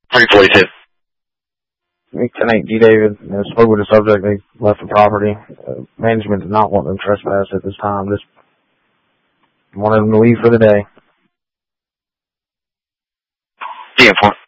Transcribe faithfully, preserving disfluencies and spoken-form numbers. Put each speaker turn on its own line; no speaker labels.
three forty-two.
ten eight G David, uh, spoke with the subject. They left the property. Uh, management did not want them trespass at this time. Just wanted them to leave for the day.
ten four.